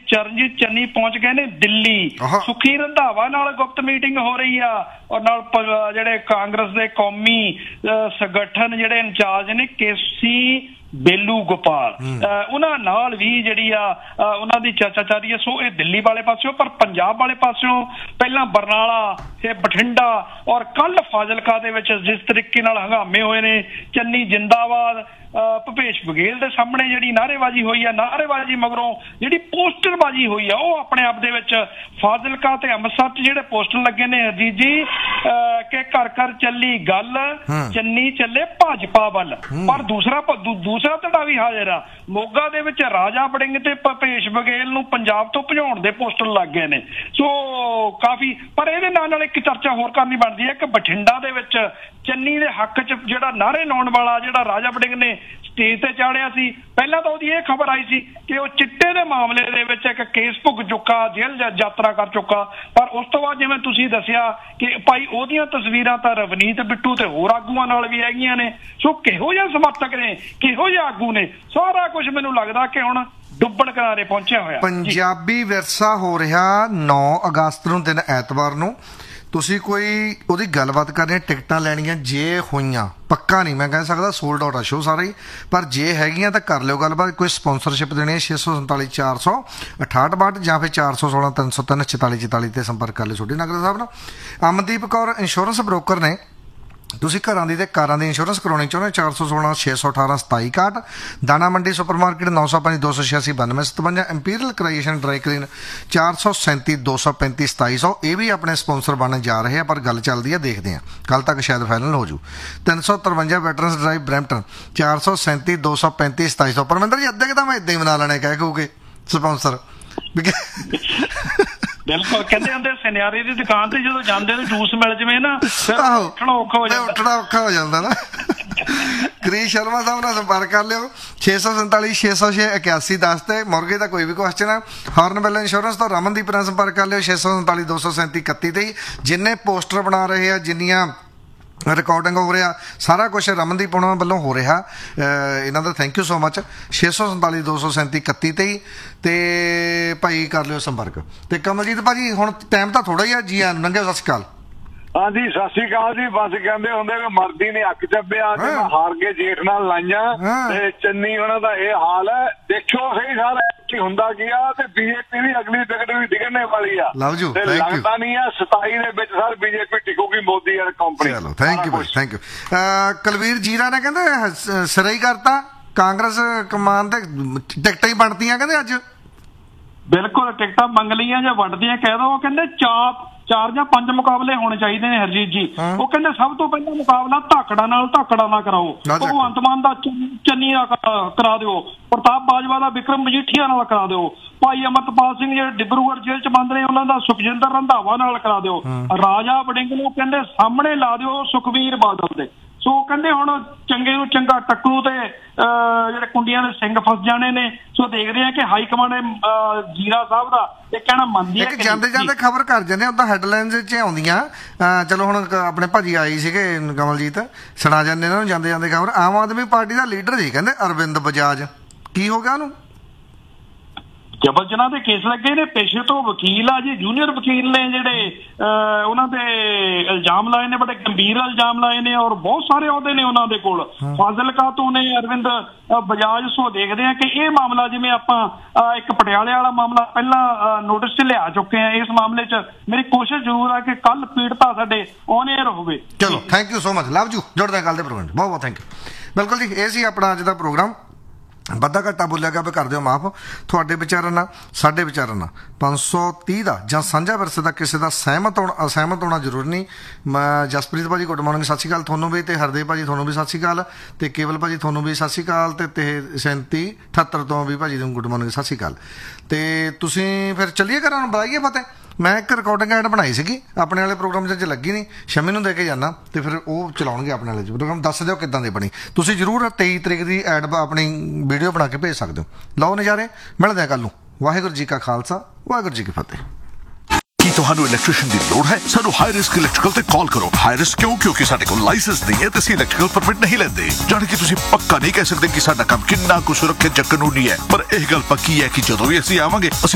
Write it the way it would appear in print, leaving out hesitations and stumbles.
ਚਰਨਜੀਤ ਚੰਨੀ ਪਹੁੰਚ ਗਏ ਨੇ ਦਿੱਲੀ। ਸੁਖੀ ਰੰਧਾਵਾ ਨਾਲ ਗੁਪਤ ਮੀਟਿੰਗ ਹੋ ਰਹੀ ਆ, ਔਰ ਨਾਲ ਜਿਹੜੇ ਕਾਂਗਰਸ ਦੇ ਕੌਮੀ ਸੰਗਠਨ ਜਿਹੜੇ ਇੰਚਾਰਜ ਨੇ ਕੇਸੀ ਬੇਲੂ ਗੋਪਾਲ, ਉਹਨਾਂ ਨਾਲ ਵੀ ਜਿਹੜੀ ਆ ਉਹਨਾਂ ਦੀ ਚਰਚਾ ਚੱਲ ਰਹੀ ਹੈ। ਸੋ ਇਹ ਦਿੱਲੀ ਵਾਲੇ ਪਾਸਿਓਂ, ਪਰ ਪੰਜਾਬ ਵਾਲੇ ਪਾਸਿਓਂ ਪਹਿਲਾਂ ਬਰਨਾਲਾ ਤੇ ਬਠਿੰਡਾ ਔਰ ਕੱਲ ਫਾਜ਼ਿਲਕਾ ਦੇ ਵਿੱਚ ਜਿਸ ਤਰੀਕੇ ਨਾਲ ਹੰਗਾਮੇ ਹੋਏ ਨੇ, ਚੰਨੀ ਜਿੰਦਾਬਾਦ, ਭੁਪੇਸ਼ ਬਘੇਲ ਦੇ ਸਾਹਮਣੇ ਜਿਹੜੀ ਨਾਅਰੇਬਾਜ਼ੀ ਹੋਈ ਆ, ਨਾਅਰੇਬਾਜ਼ੀ ਮਗਰੋਂ ਜਿਹੜੀ ਪੋਸਟਰਬਾਜ਼ੀ ਹੋਈ ਆ, ਉਹ ਆਪਣੇ ਆਪ ਦੇ ਵਿੱਚ ਫਾਜ਼ਿਲਕਾ ਤੇ ਅੰਮ੍ਰਿਤਸਰ 'ਚ ਜਿਹੜੇ ਪੋਸਟਰ ਲੱਗੇ ਨੇ ਹਰਜੀਤ ਜੀ ਕਿ ਘਰ ਘਰ ਚੱਲੀ ਗੱਲ, ਚੰਨੀ ਚੱਲੇ ਭਾਜਪਾ ਵੱਲ, ਪਰ ਦੂਸਰਾ ਧੜਾ ਵੀ ਹਾਜ਼ਰ ਆ। ਮੋਗਾ ਦੇ ਵਿੱਚ ਰਾਜਾ ਵੜਿੰਗ ਤੇ ਭੁਪੇਸ਼ ਬਘੇਲ ਨੂੰ ਪੰਜਾਬ ਤੋਂ ਭਜਾਉਣ ਦੇ ਪੋਸਟਰ ਲੱਗ ਗਏ ਨੇ। ਸੋ ਕਾਫੀ, ਪਰ ਇਹਦੇ ਨਾਲ ਇੱਕ ਚਰਚਾ ਹੋਰ ਕਰਨੀ ਬਣਦੀ ਹੈ ਕਿ ਬਠਿੰਡਾ ਦੇ ਵਿੱਚ ਚੰਨੀ ਦੇ ਹੱਕ 'ਚ ਜਿਹੜਾ ਨਾਅਰੇ ਲਾਉਣ ਵਾਲਾ ਜਿਹੜਾ ਰਾਜਾ ਵੜਿੰਗ ਨੇ ਸਟੇਜ ਤੇ ਚਾੜਿਆ ਸੀ, ਪਹਿਲਾਂ ਤਾਂ ਉਹਦੀ ਇਹ ਖਬਰ ਆਈ ਸੀ ਕਿ ਉਹ ਚਿੱਟੇ ਦੇ ਮਾਮਲੇ ਦੇ ਵਿੱਚ ਇੱਕ ਕੇਸ ਭੁਗਤ ਚੁੱਕਾ, ਜੇਲ੍ਹ ਯਾਤਰਾ ਕਰ ਚੁੱਕਾ, ਪਰ ਉਸ ਤੋਂ ਬਾਅਦ ਜਿਵੇਂ ਤੁਸੀਂ ਦੱਸਿਆ ਕਿ ਭਾਈ ਉਹਦੀਆਂ ਤਸਵੀਰਾਂ ਤਾਂ ਰਵਨੀਤ ਬਿੱਟੂ ਤੇ ਹੋਰ ਆਗੂਆਂ ਨਾਲ ਵੀ ਹੈਗੀਆਂ ਨੇ। ਸੋ ਕਿਹੋ ਜਿਹੇ ਸਮਰਥਕ ਨੇ, ਕਿਹੋ ਜਿਹੇ ਆਗੂ ਨੇ, ਸਾਰਾ ਕੁਝ ਮੈਨੂੰ ਲੱਗਦਾ ਕਿ ਹੁਣ ਡੁੱਬਣ ਕਿਨਾਰੇ ਪਹੁੰਚਿਆ ਹੋਇਆ। ਪੰਜਾਬੀ ਵਿਰਸਾ ਹੋ ਰਿਹਾ 9 ਅਗਸਤ ਨੂੰ, ਦਿਨ ਐਤਵਾਰ ਨੂੰ। ਤੁਸੀਂ ਕੋਈ ਉਹਦੀ ਗੱਲਬਾਤ ਕਰਨੀ, ਟਿਕਟਾਂ ਲੈਣੀਆਂ ਜੇ ਹੋਈਆਂ, ਪੱਕਾ ਨਹੀਂ ਮੈਂ ਕਹਿ ਸਕਦਾ ਸੋਲਡ ਆਊਟ ਆ ਸ਼ੋਅ ਸਾਰਾ ਹੀ, ਪਰ ਜੇ ਹੈਗੀਆਂ ਤਾਂ ਕਰ ਲਿਓ ਗੱਲਬਾਤ। ਕੋਈ ਸਪੋਂਸਰਸ਼ਿਪ ਦੇਣੀ ਹੈ 647 400 6862 ਜਾਂ ਫਿਰ 416 303 44 44 ਤੇ ਸੰਪਰਕ ਕਰ ਲਿਓ ਛੋਟੀ ਨਗਰ ਸਾਹਿਬ ਨਾਲ। ਅਮਨਦੀਪ ਕੌਰ ਇੰਸ਼ੋਰੈਂਸ ਬ੍ਰੋਕਰ ਨੇ। ਤੁਸੀਂ ਘਰਾਂ ਦੀ ਤੇ ਕਾਰਾਂ ਦੀ ਇੰਸ਼ੋਰੈਂਸ ਕਰਾਉਣੀ ਚਾਹੁੰਦੇ 416 618 2761, ਦਾਣਾ ਮੰਡੀ supermarket 905 286 92 57, imperial creation dry clean 437 235 2700। ਇਹ ਵੀ ਆਪਣੇ ਸਪੋਂਸਰ ਬਣਨ ਜਾ ਰਹੇ ਆ, ਪਰ ਗੱਲ ਚੱਲਦੀ ਆ, ਦੇਖਦੇ ਆ ਕੱਲ ਤੱਕ ਸ਼ਾਇਦ ਫਾਈਨਲ ਹੋ ਜੂ। 353 veterans drive Brampton 437 235 2700। Parminder ji ਅੱਧੇ ਕਿ ਤਾਂ ਮੈਂ ਇੱਦਾਂ ਹੀ ਬਣਾ ਲੈਣੇ ਕਹਿ ਕਹੂਗੇ ਸਪੋਂਸਰ। ਬਿਲਕੁਲ, ਕਹਿੰਦੇ ਹੁੰਦੇ ਸੁਨਿਆਰੇ ਦੀ ਦੁਕਾਨ ਤੇ ਜਦੋਂ ਜਾਂਦੇ ਨੇ ਜੂਸ ਮਿਲ ਜਵੇ ਨਾ, ਉੱਠਣਾ ਔਖਾ ਹੋ ਜਾਂਦਾ ਨਾ। ਕ੍ਰਿਸ਼ ਸ਼ਰਮਾ ਸਾਹਿਬ ਨਾਲ ਸੰਪਰਕ ਕਰ ਲਿਓ 647 606 8110 ਤੇ। ਮੁਰਗੇ ਦਾ ਕੋਈ ਵੀ ਕੁਐਸਚਨ ਆ, ਹਾਰਨਬੈਲ ਇੰਸ਼ੋਰੈਂਸ ਤੋਂ ਰਮਨਦੀਪ ਨਾਲ ਸੰਪਰਕ ਕਰ ਲਿਓ 647 237 31 ਤੇ। ਜਿੰਨੇ ਪੋਸਟਰ ਬਣਾ ਰਹੇ ਆ, ਜਿੰਨੀਆਂ ਰਿਕਾਰਡਿੰਗ ਹੋ ਰਿਹਾ, ਸਾਰਾ ਕੁਛ ਰਮਨਦੀਪ ਉਹਨਾਂ ਵੱਲੋਂ ਹੋ ਰਿਹਾ, ਇਹਨਾਂ ਦਾ ਥੈਂਕ ਯੂ ਸੋ ਮਚ। 647 237 31 ਤੇ ਭਾਈ ਕਰ ਲਿਓ ਸੰਪਰਕ। ਤੇ ਕਮਲਜੀਤ ਭਾਜੀ ਹੁਣ ਟਾਈਮ ਤਾਂ ਥੋੜਾ ਹੀ ਆ, ਜੀ ਆਨ ਨੰਗੇ, ਸਤਿ ਸ਼੍ਰੀ ਅਕਾਲ। ਹਾਂਜੀ ਸਤਿ ਸ਼੍ਰੀ ਅਕਾਲ ਜੀ। ਬਸ ਕਹਿੰਦੇ ਹੁੰਦੇ ਕਿ ਮਰਦੀ ਨੇ ਅੱਖ ਚੱਬਿਆ ਤੇ ਹਾਰ ਕੇ ਜੇਠ ਨਾਲ ਲਾਈਆਂ, ਤੇ ਚੰਨੀ ਉਹਨਾਂ ਦਾ ਇਹ ਹਾਲ ਹੈ। ਦੇਖੋ ਸਹੀ ਸਾਰਾ ਕੀ ਹੁੰਦਾ ਕੀ ਆ, ਤੇ ਬੀਜੇਪੀ ਦੀ ਅਗਲੀ ਟਿਕਟ ਵੀ ਡਿੱਗਣੇ ਵਾਲੀ ਆ, ਤੇ ਲੱਗਦਾ ਨਹੀਂ ਆ 27 ਦੇ ਵਿੱਚ ਸਰ ਬੀਜੇਪੀ ਟਿਕੂਗੀ ਮੋਦੀ ਵਾਲੀ ਕੰਪਨੀ। ਚਲੋ thank you Bhai, thank you. Kulveer ਜੀਰਾ ਨੇ ਕਹਿੰਦੇ ਸਿਰੇ ਹੀ ਕਰਤਾ, ਕਾਂਗਰਸ ਕਮਾਨ ਤੇ ਟਿਕਟਾਂ ਹੀ ਬਣਦੀਆਂ ਕਹਿੰਦੇ ਅੱਜ। ਬਿਲਕੁਲ, ਟਿਕਟਾਂ ਮੰਗ ਲਈਆਂ ਜਾਂ ਵੰਡਦੀਆਂ ਕਹਿ ਦੋ। ਉਹ ਕਹਿੰਦੇ 4 ਜਾਂ 5 ਮੁਕਾਬਲੇ ਹੋਣੇ ਚਾਹੀਦੇ ਨੇ ਹਰਜੀਤ ਜੀ। ਉਹ ਕਹਿੰਦੇ ਸਭ ਤੋਂ ਪਹਿਲਾਂ ਮੁਕਾਬਲਾ ਧਾਕੜਾ ਨਾਲ ਕਰਾਓ, ਭਗਵੰਤ ਮਾਨ ਦਾ ਚੰਨੀ ਨਾਲ ਕਰਾ ਦਿਓ, ਪ੍ਰਤਾਪ ਬਾਜਵਾ ਦਾ ਵਿਕਰਮ ਮਜੀਠੀਆ ਨਾਲ ਕਰਾ ਦਿਓ, ਭਾਈ ਅਮਰਤਪਾਲ ਸਿੰਘ ਜਿਹੜੇ ਡਿਬਰੂਗੜ੍ਹ ਜੇਲ੍ਹ ਚ ਬੰਦ ਨੇ ਉਹਨਾਂ ਦਾ ਸੁਖਜਿੰਦਰ ਰੰਧਾਵਾ ਨਾਲ ਕਰਾ ਦਿਓ, ਰਾਜਾ ਵੜਿੰਗ ਨੂੰ ਕਹਿੰਦੇ ਸਾਹਮਣੇ ਲਾ ਦਿਓ ਸੁਖਬੀਰ ਬਾਦਲ ਦੇ। ਸੋ ਕਹਿੰਦੇ ਹੁਣ ਚੰਗੇ ਨੂੰ ਚੰਗਾ ਟੱਕਰੂ ਤੇ ਜਿਹੜੇ ਕੁੰਡੀਆਂ ਦੇ ਸਿੰਘ ਫਸ ਜਾਣੇ ਨੇ। ਸੋ ਦੇਖਦੇ ਆ ਕਿ ਹਾਈ ਕਮਾਂਡ ਜੀਰਾ ਸਾਹਿਬ ਦਾ ਇਹ ਕਹਿਣਾ ਮੰਨਦੀ ਹੈ। ਜਾਂਦੇ ਖਬਰ ਕਰ ਜਾਂਦੇ ਉਦਾਂ ਹੈਡਲਾਈਨਸ 'ਚ ਆਉਂਦੀਆਂ। ਚਲੋ ਹੁਣ ਆਪਣੇ ਭਾਜੀ ਆਏ ਸੀਗੇ ਕਮਲਜੀਤ, ਸੁਣਾ ਜਾਂਦੇ ਇਹਨਾਂ ਨੂੰ ਜਾਂਦੇ ਖਬਰ। ਆਮ ਆਦਮੀ ਪਾਰਟੀ ਦਾ ਲੀਡਰ ਜੀ ਕਹਿੰਦੇ ਅਰਵਿੰਦ ਬਜਾਜ, ਕੀ ਹੋ ਗਿਆ ਉਹਨੂੰ? ਜਬਰ ਜਨਾਹ ਦੇ ਕੇਸ ਲੱਗੇ ਨੇ, ਪੇਸ਼ੇ ਤੋਂ ਵਕੀਲ ਆ ਜੀ, ਜੂਨੀਅਰ ਵਕੀਲ ਨੇ ਜਿਹੜੇ ਉਹਨਾਂ ਦੇ ਇਲਜ਼ਾਮ ਲਾਏ ਨੇ, ਬੜੇ ਗੰਭੀਰ ਇਲਜ਼ਾਮ ਲਾਏ ਨੇ, ਔਰ ਬਹੁਤ ਸਾਰੇ ਅਹੁਦੇ ਨੇ ਉਹਨਾਂ ਦੇ ਕੋਲ। ਫਾਜ਼ਿਲਕਾ ਤੋਂ ਨੇ ਅਰਵਿੰਦ ਬਜਾਜ। ਸੋ ਦੇਖਦੇ ਆ ਕਿ ਇਹ ਮਾਮਲਾ, ਜਿਵੇਂ ਆਪਾਂ ਇੱਕ ਪਟਿਆਲੇ ਵਾਲਾ ਮਾਮਲਾ ਪਹਿਲਾਂ ਨੋਟਿਸ 'ਚ ਲਿਆ ਚੁੱਕੇ ਆ, ਇਸ ਮਾਮਲੇ 'ਚ ਮੇਰੀ ਕੋਸ਼ਿਸ਼ ਜ਼ਰੂਰ ਆ ਕਿ ਕੱਲ ਪੀੜਤਾ ਸਾਡੇ ਔਨ ਏਅਰ ਹੋਵੇ। ਚਲੋ thank you so much, love you, ਜੁੜਦੇ ਕੱਲ ਦੇ ਪ੍ਰੋਗਰਾਮ, ਬਹੁਤ ਬਹੁਤ ਥੈਂਕ ਯੂ। ਬਿਲਕੁਲ ਜੀ, ਇਹ ਸੀ ਆਪਣਾ ਅੱਜ ਦਾ ਪ੍ਰੋਗਰਾਮ। ਵੱਧਾ ਘੱਟਾ ਬੋਲਿਆ ਗਿਆ, ਕਰ ਦਿਓ ਮਾਫ। ਤੁਹਾਡੇ ਵਿਚਾਰਾਂ ਨਾਲ, ਸਾਡੇ ਵਿਚਾਰਾਂ ਨਾਲ 530 ਦਾ ਜਾਂ ਸਾਂਝਾ ਵਿਰਸੇ ਦਾ ਕਿਸੇ ਦਾ ਅਸਹਿਮਤ ਹੋਣਾ ਜ਼ਰੂਰੀ ਨਹੀਂ। ਮੈਂ ਜਸਪ੍ਰੀਤ ਭਾਜੀ ਗੁੱਡ ਮਾਰਨਿੰਗ, ਸਤਿ ਸ਼੍ਰੀ ਅਕਾਲ ਤੁਹਾਨੂੰ ਵੀ, ਤੇ ਹਰਦੇਵ ਭਾਜੀ ਤੁਹਾਨੂੰ ਵੀ ਸਤਿ ਸ਼੍ਰੀ ਅਕਾਲ, ਤੇ ਕੇਵਲ ਭਾਜੀ ਤੁਹਾਨੂੰ ਵੀ ਸਤਿ ਸ਼੍ਰੀ ਅਕਾਲ, ਤੇ 3778 ਤੋਂ ਵੀ ਭਾਜੀ ਨੂੰ ਗੁੱਡ ਮਾਰਨਿੰਗ, ਸਤਿ ਸ਼੍ਰੀ ਅਕਾਲ। ਤੇ ਤੁਸੀਂ ਫਿਰ ਚੱਲੀਏ ਘਰਾਂ ਨੂੰ, ਬੁਲਾਈਏ ਫਤਿਹ। ਮੈਂ ਇੱਕ ਰਿਕਾਰਡਿੰਗ ਐਡ ਬਣਾਈ ਸੀਗੀ ਆਪਣੇ ਵਾਲੇ ਪ੍ਰੋਗਰਾਮ 'ਚ ਲੱਗੀ ਨਹੀਂ, ਸ਼ਮੀ ਨੂੰ ਦੇ ਕੇ ਜਾਣਾ, ਤੇ ਫਿਰ ਉਹ ਚਲਾਉਣਗੇ ਆਪਣੇ ਵਾਲੇ 'ਚ ਪ੍ਰੋਗਰਾਮ। ਦੱਸ ਦਿਓ ਕਿੱਦਾਂ ਦੀ ਬਣੀ। ਤੁਸੀਂ ਜ਼ਰੂਰ 23 ਤਰੀਕ ਦੀ ਐਡ ਆਪਣੀ ਵੀਡੀਓ ਬਣਾ ਕੇ ਭੇਜ ਸਕਦੇ ਹੋ। ਲਓ ਨਜ਼ਾਰੇ, ਮਿਲਦੇ ਹਾਂ ਕੱਲ ਨੂੰ। ਵਾਹਿਗੁਰੂ ਜੀ ਕਾ ਖਾਲਸਾ, ਵਾਹਿਗੁਰੂ ਜੀ ਕੀ ਫਤਿਹ। ਕੀ ਤੁਹਾਨੂੰ ਇਲੈਕਟ੍ਰੀਸ਼ੀਅਨ ਦੀ ਲੋੜ ਹੈ? ਸਾਨੂੰ ਹਾਈ ਰਿਸਕ ਇਲੈਕਟ੍ਰੀਕਲ ਤੇ ਕਾਲ ਕਰੋ। ਹਾਈ ਰਿਸਕ ਕਿਉਂ? ਕਿਉਂਕਿ ਸਾਡੇ ਕੋਲ ਲਾਇਸੈਂਸ ਨਹੀਂ ਹੈ ਤੇ ਅਸੀਂ ਇਲੈਕਟ੍ਰੀਕਲ ਪਰਮਿਟ ਨਹੀਂ ਲੈਂਦੇ। ਜਾਣੀ ਕਿ ਤੁਸੀਂ ਪੱਕਾ ਨਹੀਂ ਕਹਿ ਸਕਦੇ ਕਿ ਸਾਡਾ ਕੰਮ ਕਿੰਨਾ ਕੁ ਸੁਰੱਖਿਅਤ ਜਾਂ ਕਾਨੂੰਨੀ ਹੈ, ਪਰ ਇਹ ਗੱਲ ਪੱਕੀ ਹੈ ਕਿ ਜਦੋਂ ਵੀ ਅਸੀਂ ਆਵਾਂਗੇ, ਅਸੀਂ